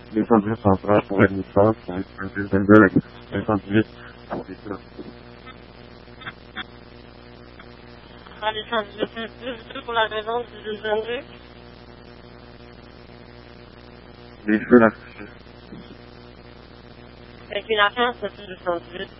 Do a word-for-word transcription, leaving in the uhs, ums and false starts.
deux cent dix central pour une licence, deux cent dix-huit pour les plans. Ah, les cent dix-huit pour la raison du deux cent deux. Les feux d'artifice. Avec une affaire, c'est deux cent dix-huit.